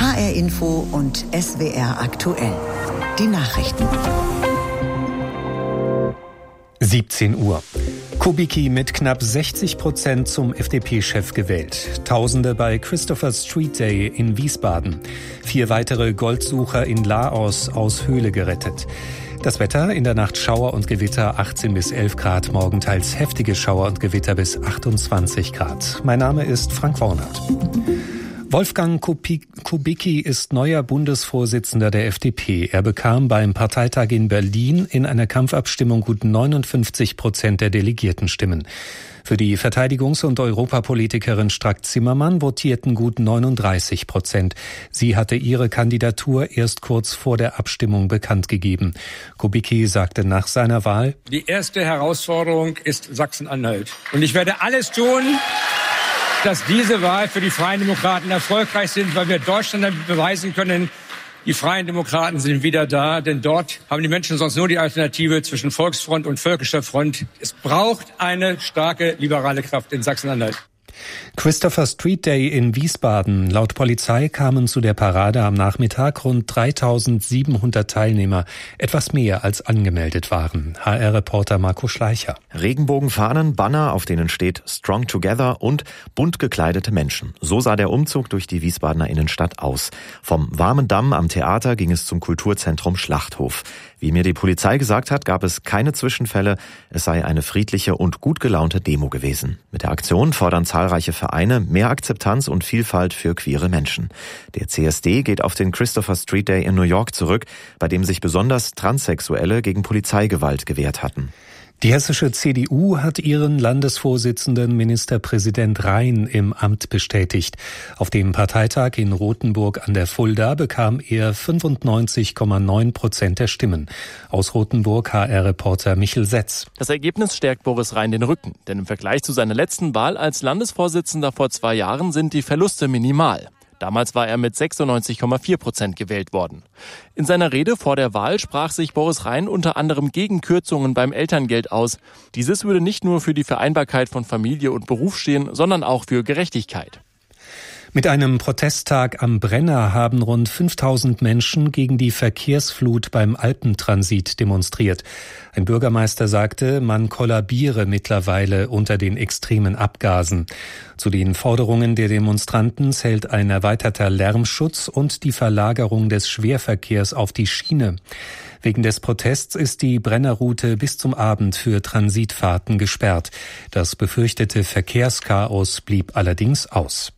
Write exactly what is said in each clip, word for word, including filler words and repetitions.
H R Info und S W R aktuell. Die Nachrichten. siebzehn Uhr. Kubicki mit knapp sechzig Prozent zum F D P-Chef gewählt. Tausende bei Christopher Street Day in Wiesbaden. Vier weitere Goldsucher in Laos aus Höhle gerettet. Das Wetter, in der Nacht Schauer und Gewitter achtzehn bis elf Grad, morgen teils heftige Schauer und Gewitter bis achtundzwanzig Grad. Mein Name ist Frank Wornert. Wolfgang Kubicki ist neuer Bundesvorsitzender der F D P. Er bekam beim Parteitag in Berlin in einer Kampfabstimmung gut neunundfünfzig Prozent der Delegiertenstimmen. Für die Verteidigungs- und Europapolitikerin Strack-Zimmermann votierten gut neununddreißig Prozent. Sie hatte ihre Kandidatur erst kurz vor der Abstimmung bekannt gegeben. Kubicki sagte nach seiner Wahl: Die erste Herausforderung ist Sachsen-Anhalt. Und ich werde alles tun, dass diese Wahl für die Freien Demokraten erfolgreich sind, weil wir Deutschland damit beweisen können, die Freien Demokraten sind wieder da, denn dort haben die Menschen sonst nur die Alternative zwischen Volksfront und Völkischer Front. Es braucht eine starke liberale Kraft in Sachsen-Anhalt. Christopher Street Day in Wiesbaden. Laut Polizei kamen zu der Parade am Nachmittag rund dreitausendsiebenhundert Teilnehmer, etwas mehr als angemeldet waren. H R-Reporter Marco Schleicher. Regenbogenfahnen, Banner, auf denen steht Strong Together und bunt gekleidete Menschen. So sah der Umzug durch die Wiesbadener Innenstadt aus. Vom warmen Damm am Theater ging es zum Kulturzentrum Schlachthof. Wie mir die Polizei gesagt hat, gab es keine Zwischenfälle. Es sei eine friedliche und gut gelaunte Demo gewesen. Mit der Aktion fordern zahlreiche Vereine mehr Akzeptanz und Vielfalt für queere Menschen. Der C S D geht auf den Christopher Street Day in New York zurück, bei dem sich besonders Transsexuelle gegen Polizeigewalt gewehrt hatten. Die hessische C D U hat ihren Landesvorsitzenden Ministerpräsident Rhein im Amt bestätigt. Auf dem Parteitag in Rothenburg an der Fulda bekam er fünfundneunzig Komma neun Prozent der Stimmen. Aus Rothenburg H R-Reporter Michel Setz. Das Ergebnis stärkt Boris Rhein den Rücken, denn im Vergleich zu seiner letzten Wahl als Landesvorsitzender vor zwei Jahren sind die Verluste minimal. Damals war er mit sechsundneunzig Komma vier Prozent gewählt worden. In seiner Rede vor der Wahl sprach sich Boris Rhein unter anderem gegen Kürzungen beim Elterngeld aus. Dieses würde nicht nur für die Vereinbarkeit von Familie und Beruf stehen, sondern auch für Gerechtigkeit. Mit einem Protesttag am Brenner haben rund fünftausend Menschen gegen die Verkehrsflut beim Alpentransit demonstriert. Ein Bürgermeister sagte, man kollabiere mittlerweile unter den extremen Abgasen. Zu den Forderungen der Demonstranten zählt ein erweiterter Lärmschutz und die Verlagerung des Schwerverkehrs auf die Schiene. Wegen des Protests ist die Brennerroute bis zum Abend für Transitfahrten gesperrt. Das befürchtete Verkehrschaos blieb allerdings aus.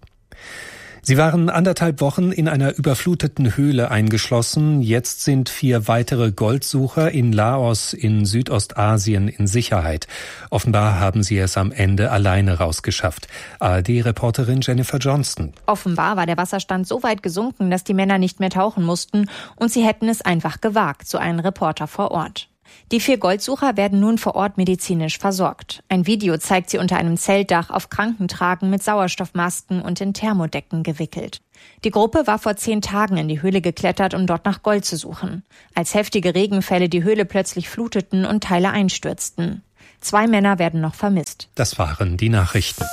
Sie waren anderthalb Wochen in einer überfluteten Höhle eingeschlossen. Jetzt sind vier weitere Goldsucher in Laos in Südostasien in Sicherheit. Offenbar haben sie es am Ende alleine rausgeschafft. A R D-Reporterin Jennifer Johnston. Offenbar war der Wasserstand so weit gesunken, dass die Männer nicht mehr tauchen mussten und sie hätten es einfach gewagt, so ein Reporter vor Ort. Die vier Goldsucher werden nun vor Ort medizinisch versorgt. Ein Video zeigt sie unter einem Zeltdach auf Krankentragen mit Sauerstoffmasken und in Thermodecken gewickelt. Die Gruppe war vor zehn Tagen in die Höhle geklettert, um dort nach Gold zu suchen. Als heftige Regenfälle die Höhle plötzlich fluteten und Teile einstürzten. Zwei Männer werden noch vermisst. Das waren die Nachrichten.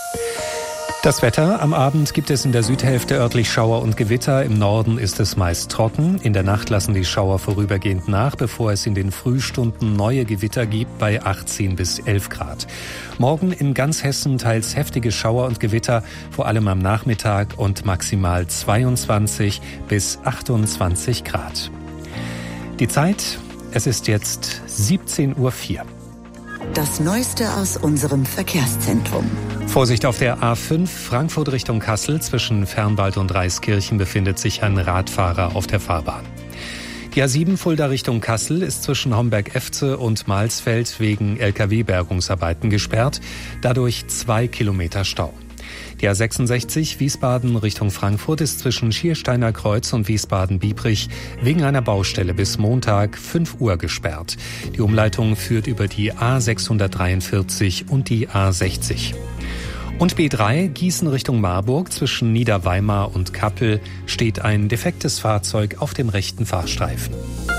Das Wetter. Am Abend gibt es in der Südhälfte örtlich Schauer und Gewitter. Im Norden ist es meist trocken. In der Nacht lassen die Schauer vorübergehend nach, bevor es in den Frühstunden neue Gewitter gibt bei achtzehn bis elf Grad. Morgen in ganz Hessen teils heftige Schauer und Gewitter, vor allem am Nachmittag und maximal zweiundzwanzig bis achtundzwanzig Grad. Die Zeit, es ist jetzt siebzehn Uhr vier. Das Neueste aus unserem Verkehrszentrum. Vorsicht auf der A fünf Frankfurt Richtung Kassel. Zwischen Fernwald und Reiskirchen befindet sich ein Radfahrer auf der Fahrbahn. Die A sieben Fulda Richtung Kassel ist zwischen Homberg-Efze und Malsfeld wegen L K W-Bergungsarbeiten gesperrt. Dadurch zwei Kilometer Stau. Die A sechsundsechzig Wiesbaden Richtung Frankfurt ist zwischen Schiersteiner Kreuz und Wiesbaden-Biebrich wegen einer Baustelle bis Montag fünf Uhr gesperrt. Die Umleitung führt über die A sechshundertdreiundvierzig und die A sechzig. Und B drei Gießen Richtung Marburg zwischen Niederweimar und Kappel steht ein defektes Fahrzeug auf dem rechten Fahrstreifen.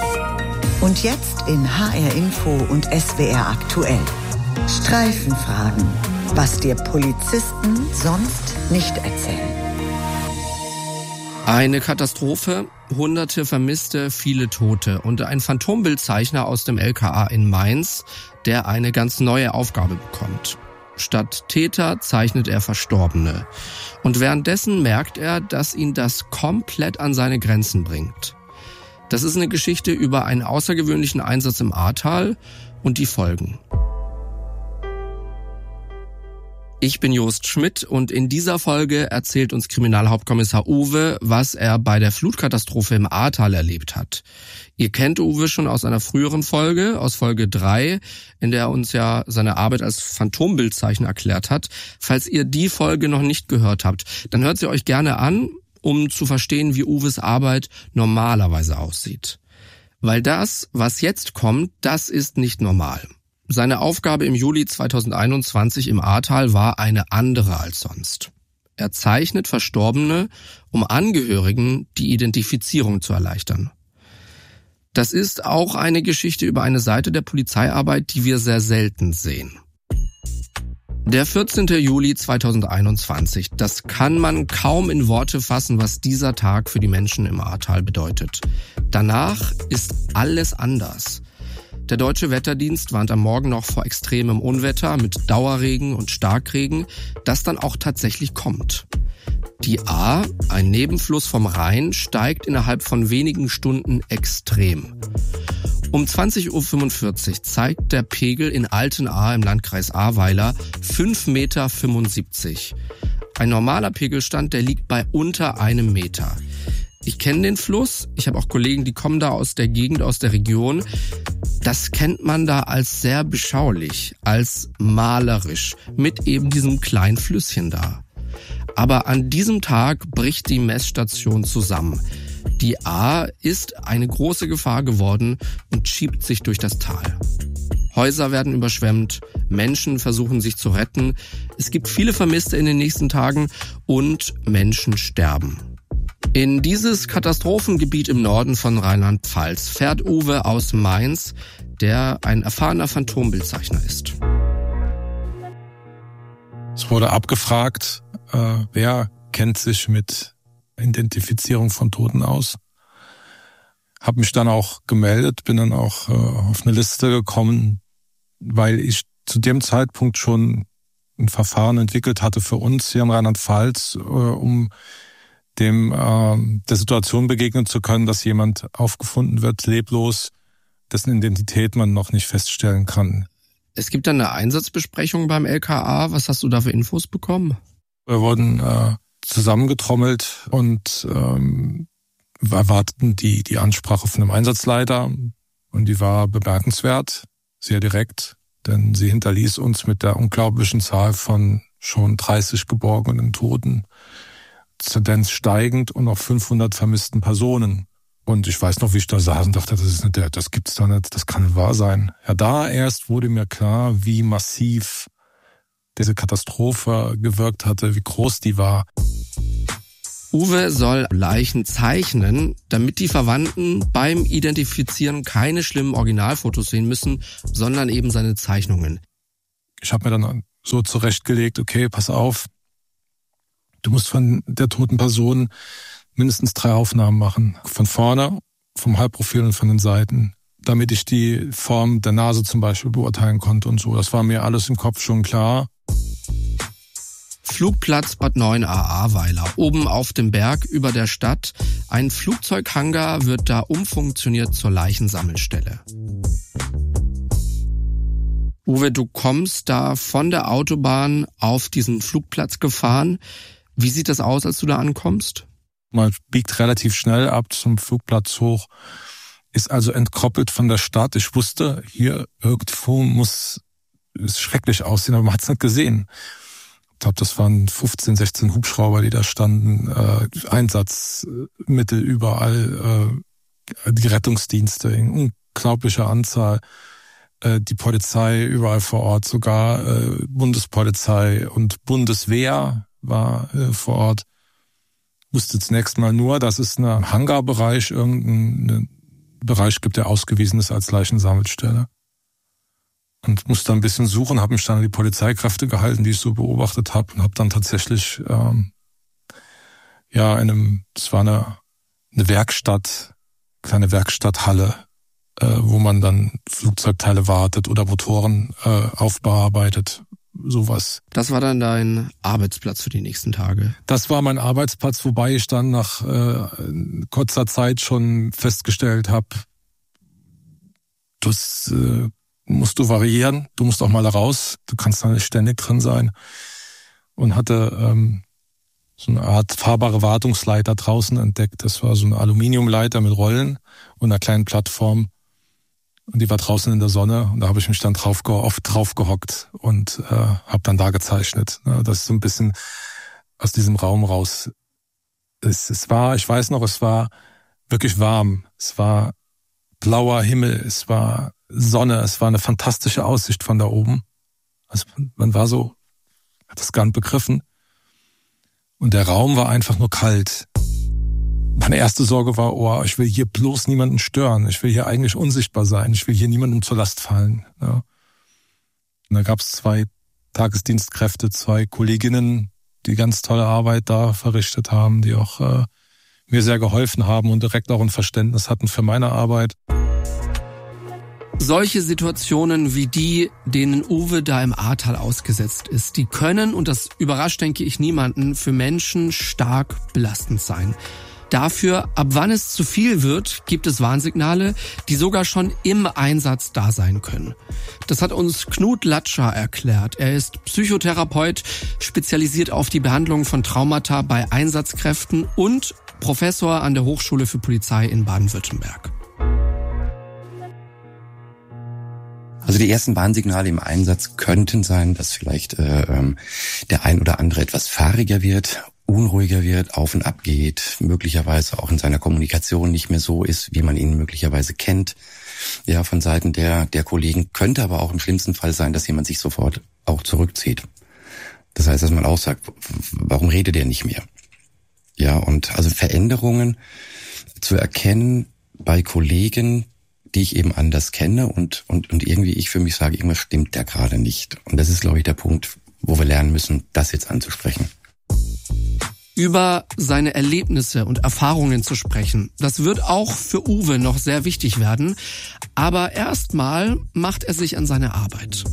Und jetzt in H R Info und S W R aktuell. Streifenfragen. Was dir Polizisten sonst nicht erzählen. Eine Katastrophe, hunderte Vermisste, viele Tote und ein Phantombildzeichner aus dem L K A in Mainz, der eine ganz neue Aufgabe bekommt. Statt Täter zeichnet er Verstorbene. Und währenddessen merkt er, dass ihn das komplett an seine Grenzen bringt. Das ist eine Geschichte über einen außergewöhnlichen Einsatz im Ahrtal und die Folgen. Ich bin Jost Schmidt und in dieser Folge erzählt uns Kriminalhauptkommissar Uwe, was er bei der Flutkatastrophe im Ahrtal erlebt hat. Ihr kennt Uwe schon aus einer früheren Folge, aus Folge drei, in der er uns ja seine Arbeit als Phantombildzeichner erklärt hat. Falls ihr die Folge noch nicht gehört habt, dann hört sie euch gerne an, um zu verstehen, wie Uwes Arbeit normalerweise aussieht. Weil das, was jetzt kommt, das ist nicht normal. Seine Aufgabe im Juli zweitausendeinundzwanzig im Ahrtal war eine andere als sonst. Er zeichnet Verstorbene, um Angehörigen die Identifizierung zu erleichtern. Das ist auch eine Geschichte über eine Seite der Polizeiarbeit, die wir sehr selten sehen. Der vierzehnten Juli zweitausendeinundzwanzig, das kann man kaum in Worte fassen, was dieser Tag für die Menschen im Ahrtal bedeutet. Danach ist alles anders. Der Deutsche Wetterdienst warnt am Morgen noch vor extremem Unwetter mit Dauerregen und Starkregen, das dann auch tatsächlich kommt. Die Ahr, ein Nebenfluss vom Rhein, steigt innerhalb von wenigen Stunden extrem. Um zwanzig Uhr fünfundvierzig zeigt der Pegel in Altenahr im Landkreis Ahrweiler fünf Komma fünfundsiebzig Meter. Ein normaler Pegelstand, der liegt bei unter einem Meter. Ich kenne den Fluss, ich habe auch Kollegen, die kommen da aus der Gegend, aus der Region. Das kennt man da als sehr beschaulich, als malerisch, mit eben diesem kleinen Flüsschen da. Aber an diesem Tag bricht die Messstation zusammen. Die Ahr ist eine große Gefahr geworden und schiebt sich durch das Tal. Häuser werden überschwemmt, Menschen versuchen sich zu retten, es gibt viele Vermisste in den nächsten Tagen und Menschen sterben. In dieses Katastrophengebiet im Norden von Rheinland-Pfalz fährt Uwe aus Mainz, der ein erfahrener Phantombildzeichner ist. Es wurde abgefragt, äh, wer kennt sich mit Identifizierung von Toten aus. Habe mich dann auch gemeldet, bin dann auch äh, auf eine Liste gekommen, weil ich zu dem Zeitpunkt schon ein Verfahren entwickelt hatte für uns hier in Rheinland-Pfalz, äh, um dem äh, der Situation begegnen zu können, dass jemand aufgefunden wird, leblos, dessen Identität man noch nicht feststellen kann. Es gibt dann eine Einsatzbesprechung beim L K A. Was hast du da für Infos bekommen? Wir wurden äh, zusammengetrommelt und ähm, erwarteten die die Ansprache von einem Einsatzleiter. Und die war bemerkenswert, sehr direkt, denn sie hinterließ uns mit der unglaublichen Zahl von schon dreißig geborgenen Toten, Tendenz steigend und noch fünfhundert vermissten Personen. Und ich weiß noch, wie ich da saß und dachte, das ist nicht der, das gibt's doch nicht, das kann nicht wahr sein. Ja, da erst wurde mir klar, wie massiv diese Katastrophe gewirkt hatte, wie groß die war. Uwe soll Leichen zeichnen, damit die Verwandten beim Identifizieren keine schlimmen Originalfotos sehen müssen, sondern eben seine Zeichnungen. Ich habe mir dann so zurechtgelegt, okay, pass auf, du musst von der toten Person mindestens drei Aufnahmen machen. Von vorne, vom Halbprofil und von den Seiten, damit ich die Form der Nase zum Beispiel beurteilen konnte und so. Das war mir alles im Kopf schon klar. Flugplatz Bad Neuenahr-Ahrweiler, oben auf dem Berg über der Stadt. Ein Flugzeughangar wird da umfunktioniert zur Leichensammelstelle. Uwe, du kommst da von der Autobahn auf diesen Flugplatz gefahren. Wie sieht das aus, als du da ankommst? Man biegt relativ schnell ab zum Flugplatz hoch, ist also entkoppelt von der Stadt. Ich wusste, hier irgendwo muss es schrecklich aussehen, aber man hat es nicht gesehen. Ich glaube, das waren fünfzehn, sechzehn Hubschrauber, die da standen, äh, Einsatzmittel überall, äh, die Rettungsdienste in unglaublicher Anzahl, äh, die Polizei überall vor Ort, sogar äh, Bundespolizei und Bundeswehr war äh, vor Ort. Wusste zunächst mal nur, dass es einen Hangarbereich, irgendeinen Bereich gibt, der ausgewiesen ist als Leichensammelstelle. Und musste ein bisschen suchen, habe mich dann an die Polizeikräfte gehalten, die ich so beobachtet habe, und habe dann tatsächlich ähm, ja, in einem, das war eine, eine Werkstatt, kleine Werkstatthalle, äh, wo man dann Flugzeugteile wartet oder Motoren äh, aufbearbeitet, sowas. Das war dann dein Arbeitsplatz für die nächsten Tage? Das war mein Arbeitsplatz, wobei ich dann nach äh, kurzer Zeit schon festgestellt habe, das äh, musst du variieren, du musst auch mal raus, du kannst da nicht ständig drin sein. Und hatte ähm, so eine Art fahrbare Wartungsleiter draußen entdeckt. Das war so eine Aluminiumleiter mit Rollen und einer kleinen Plattform. Und die war draußen in der Sonne. Und da habe ich mich dann drauf, oft drauf gehockt und äh, habe dann da gezeichnet. Das ist so ein bisschen aus diesem Raum raus. Es, es war, ich weiß noch, es war wirklich warm. Es war blauer Himmel, es war Sonne, es war eine fantastische Aussicht von da oben. Also man war so, hat das gar nicht begriffen. Und der Raum war einfach nur kalt. Meine erste Sorge war, oh, ich will hier bloß niemanden stören. Ich will hier eigentlich unsichtbar sein. Ich will hier niemandem zur Last fallen. Ja. Und da gab es zwei Tagesdienstkräfte, zwei Kolleginnen, die ganz tolle Arbeit da verrichtet haben, die auch äh, mir sehr geholfen haben und direkt auch ein Verständnis hatten für meine Arbeit. Solche Situationen wie die, denen Uwe da im Ahrtal ausgesetzt ist, die können, und das überrascht, denke ich, niemanden, für Menschen stark belastend sein. Dafür, ab wann es zu viel wird, gibt es Warnsignale, die sogar schon im Einsatz da sein können. Das hat uns Knut Latscher erklärt. Er ist Psychotherapeut, spezialisiert auf die Behandlung von Traumata bei Einsatzkräften und Professor an der Hochschule für Polizei in Baden-Württemberg. Also die ersten Warnsignale im Einsatz könnten sein, dass vielleicht äh, der ein oder andere etwas fahriger wird, unruhiger wird, auf und ab geht, möglicherweise auch in seiner Kommunikation nicht mehr so ist, wie man ihn möglicherweise kennt. Ja, von Seiten der der Kollegen könnte aber auch im schlimmsten Fall sein, dass jemand sich sofort auch zurückzieht. Das heißt, dass man auch sagt, warum redet der nicht mehr? Ja, und also Veränderungen zu erkennen bei Kollegen, die ich eben anders kenne und und und irgendwie ich für mich sage, irgendwas stimmt da gerade nicht. Und das ist, glaube ich, der Punkt, wo wir lernen müssen, das jetzt anzusprechen. Über seine Erlebnisse und Erfahrungen zu sprechen, das wird auch für Uwe noch sehr wichtig werden. Aber erstmal macht er sich an seine Arbeit.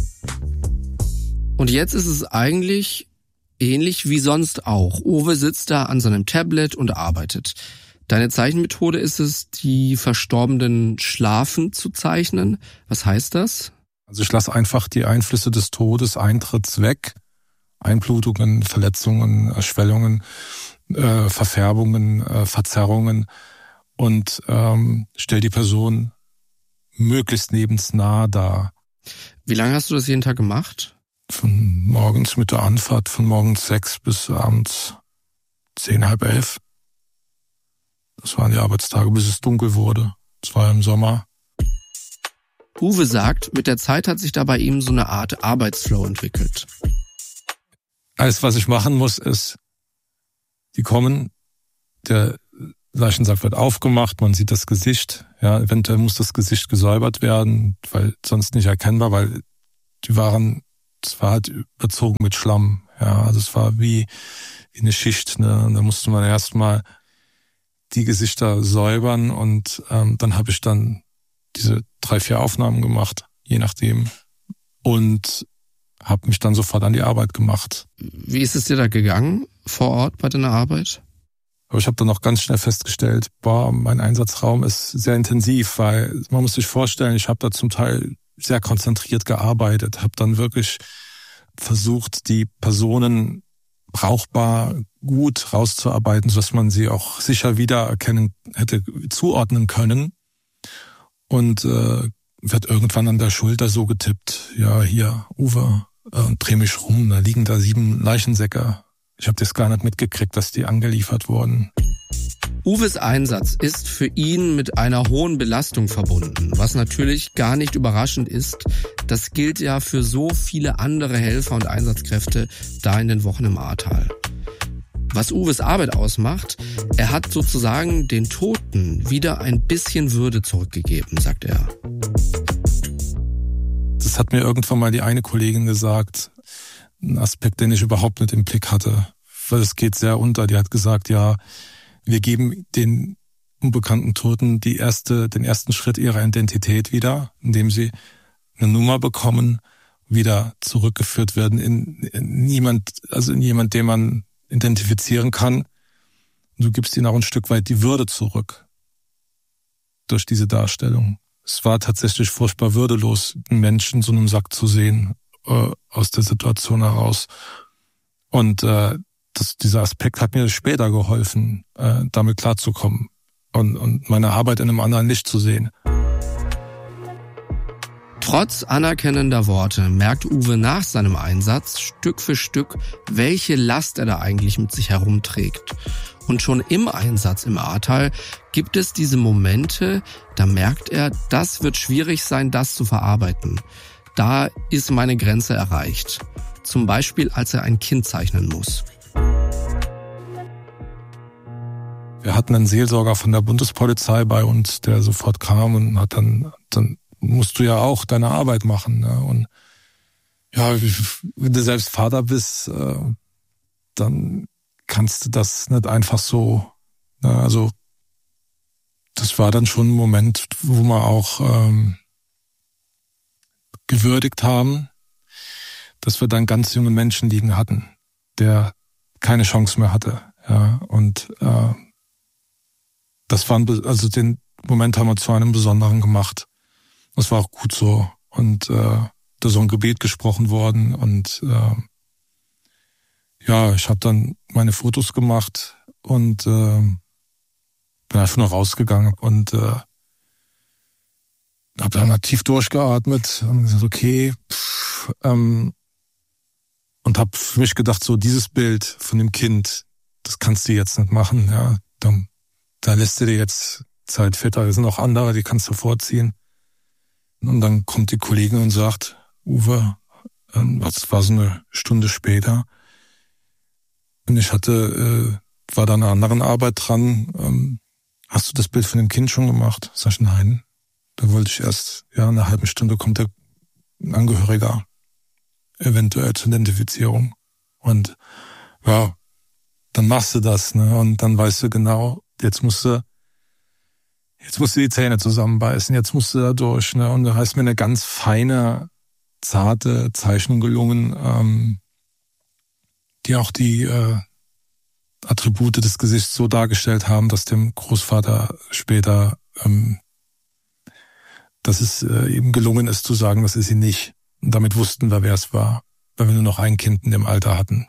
Und jetzt ist es eigentlich ähnlich wie sonst auch. Uwe sitzt da an seinem Tablet und arbeitet. Deine Zeichenmethode ist es, die Verstorbenen schlafend zu zeichnen. Was heißt das? Also ich lasse einfach die Einflüsse des Todes, Eintritts weg. Einblutungen, Verletzungen, Schwellungen, äh, Verfärbungen, äh, Verzerrungen und ähm, stell die Person möglichst lebensnah dar. Wie lange hast du das jeden Tag gemacht? Von morgens mit der Anfahrt, von morgens sechs bis abends zehn, halb elf. Das waren die Arbeitstage, bis es dunkel wurde. Das war im Sommer. Uwe sagt, mit der Zeit hat sich da bei ihm so eine Art Arbeitsflow entwickelt. Alles, was ich machen muss, ist, die kommen, der Leichensack wird aufgemacht, man sieht das Gesicht, ja, eventuell muss das Gesicht gesäubert werden, weil sonst nicht erkennbar, weil die waren, es war halt überzogen mit Schlamm, ja, also es war wie, wie eine Schicht, ne, und da musste man erstmal die Gesichter säubern und ähm, dann habe ich dann diese drei, vier Aufnahmen gemacht, je nachdem, und habe mich dann sofort an die Arbeit gemacht. Wie ist es dir da gegangen vor Ort bei deiner Arbeit? Aber ich habe dann auch ganz schnell festgestellt, boah, mein Einsatzraum ist sehr intensiv, weil man muss sich vorstellen, ich habe da zum Teil sehr konzentriert gearbeitet, habe dann wirklich versucht, die Personen brauchbar gut rauszuarbeiten, sodass man sie auch sicher wiedererkennen hätte, zuordnen können. Und äh, wird irgendwann an der Schulter so getippt, ja, hier, Uwe, und dreh mich rum, da liegen da sieben Leichensäcke. Ich habe das gar nicht mitgekriegt, dass die angeliefert wurden. Uwes Einsatz ist für ihn mit einer hohen Belastung verbunden, was natürlich gar nicht überraschend ist. Das gilt ja für so viele andere Helfer und Einsatzkräfte da in den Wochen im Ahrtal. Was Uwes Arbeit ausmacht, er hat sozusagen den Toten wieder ein bisschen Würde zurückgegeben, sagt er. Das hat mir irgendwann mal die eine Kollegin gesagt, ein Aspekt, den ich überhaupt nicht im Blick hatte. weil es geht sehr unter. Die hat gesagt, ja, wir geben den unbekannten Toten die erste, den ersten Schritt ihrer Identität wieder, indem sie eine Nummer bekommen, wieder zurückgeführt werden in, in niemand, also in jemand, den man identifizieren kann. Du gibst ihnen auch ein Stück weit die Würde zurück durch diese Darstellung. Es war tatsächlich furchtbar würdelos, einen Menschen in so einem Sack zu sehen, äh, aus der Situation heraus. Und äh, das, dieser Aspekt hat mir später geholfen, äh, damit klarzukommen und, und meine Arbeit in einem anderen Licht zu sehen. Trotz anerkennender Worte merkt Uwe nach seinem Einsatz Stück für Stück, welche Last er da eigentlich mit sich herumträgt. Und schon im Einsatz im Ahrtal gibt es diese Momente, da merkt er, das wird schwierig sein, das zu verarbeiten. Da ist meine Grenze erreicht. Zum Beispiel, als er ein Kind zeichnen muss. Wir hatten einen Seelsorger von der Bundespolizei bei uns, der sofort kam und hat dann, dann musst du ja auch deine Arbeit machen. Ne? Und ja, wenn du selbst Vater bist, äh, dann kannst du das nicht einfach so. Ne? Also das war dann schon ein Moment, wo wir auch ähm, gewürdigt haben, dass wir dann ganz junge Menschen liegen hatten, der keine Chance mehr hatte. Ja, und äh, das war ein, also den Moment haben wir zu einem besonderen gemacht. Das war auch gut so. Und äh, da ist so ein Gebet gesprochen worden. Und äh, ja, ich habe dann meine Fotos gemacht und äh, bin einfach nur rausgegangen und äh, habe dann tief durchgeatmet und gesagt, okay, pff, ähm, und habe für mich gedacht, so dieses Bild von dem Kind, das kannst du jetzt nicht machen. Ja, da, da lässt du dir jetzt Zeit für. Da sind auch andere, die kannst du vorziehen. Und dann kommt die Kollegin und sagt, Uwe, das war so eine Stunde später. Und ich hatte, äh, war da an einer anderen Arbeit dran. Ähm, hast du das Bild von dem Kind schon gemacht? Sag ich, nein. Da wollte ich erst, ja, in einer halben Stunde kommt der Angehöriger eventuell zur Identifizierung. Und ja, dann machst du das, ne? Und dann weißt du genau, jetzt musst du Jetzt musst du die Zähne zusammenbeißen, jetzt musst du da durch, ne? Und da heißt mir eine ganz feine, zarte Zeichnung gelungen, ähm, die auch die äh, Attribute des Gesichts so dargestellt haben, dass dem Großvater später, ähm, dass es äh, eben gelungen ist zu sagen, das ist sie nicht. Und damit wussten wir, wer es war, weil wir nur noch ein Kind in dem Alter hatten.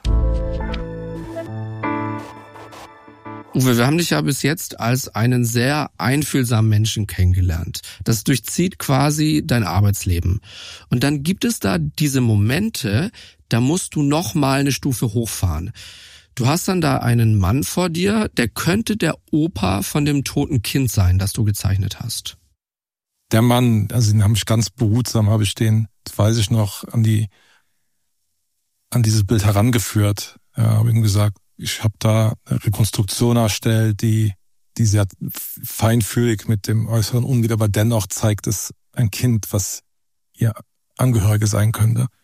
Uwe, wir haben dich ja bis jetzt als einen sehr einfühlsamen Menschen kennengelernt. Das durchzieht quasi dein Arbeitsleben. Und dann gibt es da diese Momente, da musst du noch mal eine Stufe hochfahren. Du hast dann da einen Mann vor dir, der könnte der Opa von dem toten Kind sein, das du gezeichnet hast. Der Mann, also den habe ich ganz behutsam, habe ich den, das weiß ich noch, an die, an dieses Bild herangeführt. Ja, habe ihm gesagt, ich habe da eine Rekonstruktion erstellt, die, die sehr feinfühlig mit dem Äußeren umgeht, aber dennoch zeigt es ein Kind, was ihr Angehörige sein könnte.